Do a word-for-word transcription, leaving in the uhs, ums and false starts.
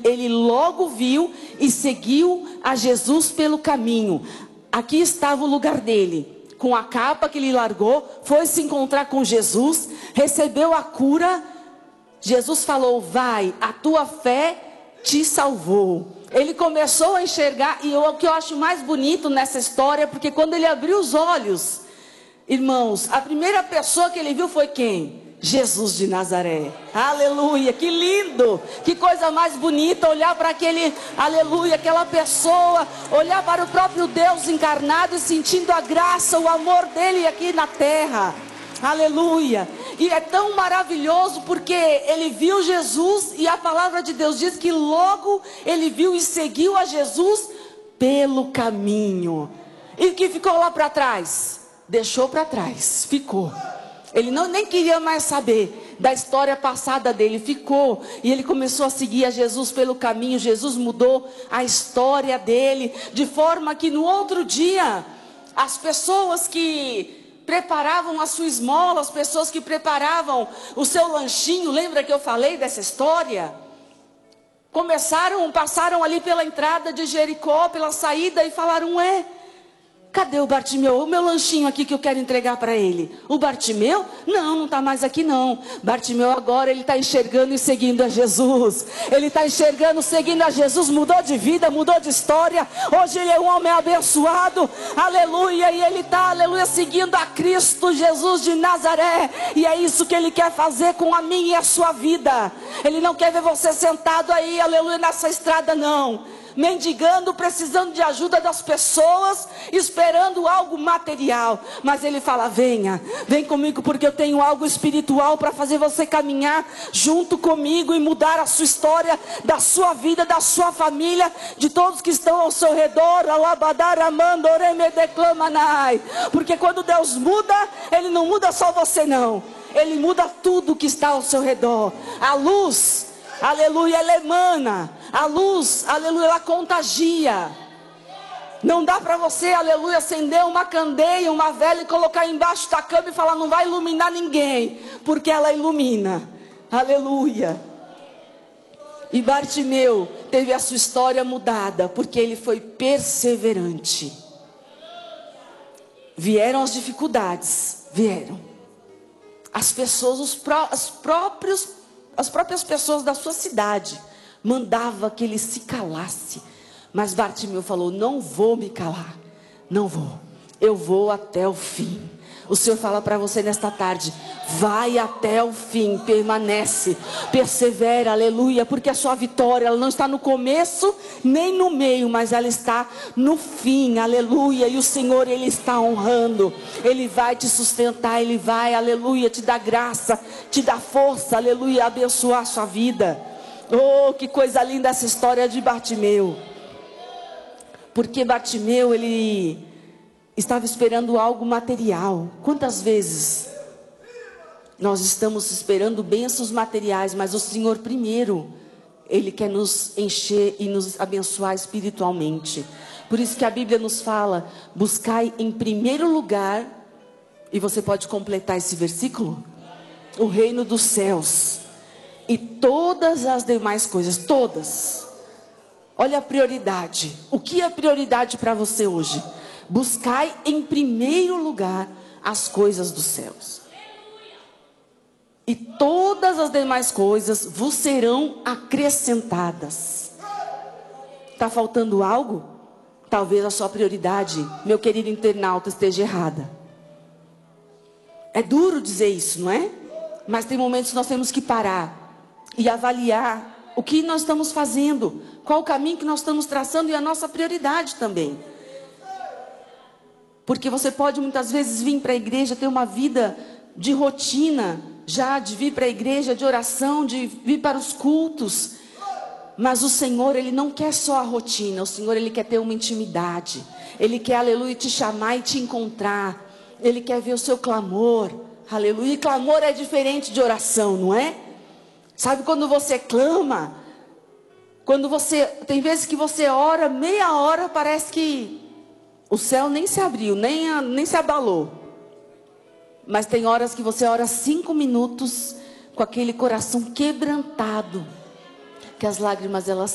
ele logo viu e seguiu a Jesus pelo caminho. Aqui estava o lugar dele, com a capa que ele largou, foi se encontrar com Jesus, recebeu a cura. Jesus falou: vai, a tua fé te salvou. Ele começou a enxergar, e eu, o que eu acho mais bonito nessa história, porque quando ele abriu os olhos, irmãos, a primeira pessoa que ele viu foi quem? Jesus de Nazaré. Aleluia, que lindo, que coisa mais bonita, olhar para aquele, aleluia, aquela pessoa, olhar para o próprio Deus encarnado e sentindo a graça, o amor dele aqui na terra. Aleluia. E é tão maravilhoso porque ele viu Jesus, e a palavra de Deus diz que logo ele viu e seguiu a Jesus pelo caminho. E o que ficou lá para trás? Deixou para trás, ficou. Ele não, nem queria mais saber da história passada dele, ficou. E ele começou a seguir a Jesus pelo caminho. Jesus mudou a história dele, de forma que no outro dia, as pessoas que preparavam a sua esmola, as pessoas que preparavam o seu lanchinho, lembra que eu falei dessa história? Começaram, passaram ali pela entrada de Jericó, pela saída, e falaram: ué, cadê o Bartimeu? O meu lanchinho aqui que eu quero entregar para ele. O Bartimeu? Não, não está mais aqui não. Bartimeu agora ele está enxergando e seguindo a Jesus. Ele está enxergando, seguindo a Jesus, mudou de vida, mudou de história. Hoje ele é um homem abençoado, aleluia. E ele está, aleluia, seguindo a Cristo Jesus de Nazaré. E é isso que ele quer fazer com a minha e a sua vida. Ele não quer ver você sentado aí, aleluia, nessa estrada não, mendigando, precisando de ajuda das pessoas, esperando algo material. Mas ele fala: venha, vem comigo, porque eu tenho algo espiritual para fazer você caminhar junto comigo e mudar a sua história, da sua vida, da sua família, de todos que estão ao seu redor. Porque quando Deus muda, ele não muda só você não, ele muda tudo que está ao seu redor. A luz, aleluia, ela emana. A luz, aleluia, ela contagia. Não dá para você, aleluia, acender uma candeia, uma vela e colocar embaixo da cama e falar: não vai iluminar ninguém, porque ela ilumina. Aleluia. E Bartimeu teve a sua história mudada, porque ele foi perseverante. Vieram as dificuldades, vieram. As pessoas, os pró, as, próprios, as próprias pessoas da sua cidade mandava que ele se calasse. Mas Bartimeu falou: não vou me calar, não vou, eu vou até o fim. O Senhor fala para você nesta tarde: vai até o fim, permanece, persevera, aleluia, porque a sua vitória, ela não está no começo nem no meio, mas ela está no fim, aleluia. E o Senhor, Ele está honrando, Ele vai te sustentar, Ele vai, aleluia, te dar graça, te dar força, aleluia, abençoar a sua vida. Oh, que coisa linda essa história de Bartimeu. Porque Bartimeu, ele estava esperando algo material. Quantas vezes nós estamos esperando bênçãos materiais, mas o Senhor primeiro, Ele quer nos encher e nos abençoar espiritualmente. Por isso que a Bíblia nos fala: buscai em primeiro lugar, e você pode completar esse versículo, o reino dos céus, e todas as demais coisas, todas. Olha a prioridade. O que é prioridade para você hoje? Buscai em primeiro lugar as coisas dos céus, e todas as demais coisas vos serão acrescentadas. Está faltando algo? Talvez a sua prioridade, meu querido internauta, esteja errada. É duro dizer isso, não é? Mas tem momentos que nós temos que parar e avaliar o que nós estamos fazendo, qual o caminho que nós estamos traçando e a nossa prioridade também. Porque você pode muitas vezes vir para a igreja, ter uma vida de rotina, já de vir para a igreja, de oração, de vir para os cultos. Mas o Senhor, Ele não quer só a rotina, o Senhor, Ele quer ter uma intimidade. Ele quer, aleluia, te chamar e te encontrar. Ele quer ver o seu clamor, aleluia. E clamor é diferente de oração, não é? Sabe quando você clama, quando você, tem vezes que você ora meia hora, parece que o céu nem se abriu, nem, nem se abalou. Mas tem horas que você ora cinco minutos com aquele coração quebrantado, que as lágrimas elas